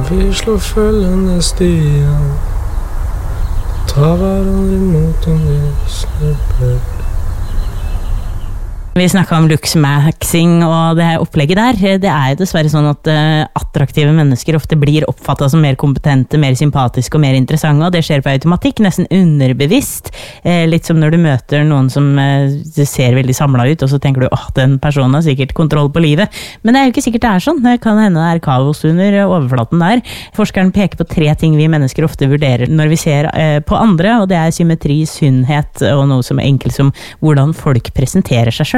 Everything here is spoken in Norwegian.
Vi slår følgende stier, tar hverandre imot om vi slipper. Vi snakket om luxmaxing og det her opplegget der. Det jo dessverre sånn at attraktive mennesker ofte blir oppfattet som mer kompetente, mer sympatiske og mer interessante, og det skjer på automatikk, nesten underbevisst. Litt som når du møter noen som ser veldig samlet ut, og så tenker du, den personen har sikkert kontroll på livet. Men det jo ikke sikkert det sånn. Det kan hende det kaos under overflaten der. Forskeren peker på 3 ting vi mennesker ofte vurderer når vi ser på andre, og det symmetri, sunnhet og noe som enkelt som hvordan folk presenterer seg selv.